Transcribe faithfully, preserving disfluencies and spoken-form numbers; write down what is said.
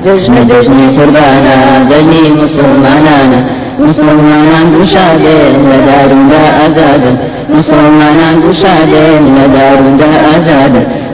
جشن جشن قربانا جشنی مسلمانانا مسلمانان گشادن لدارون دا آزادن مسلمانان گشادن لدارون دا آزادن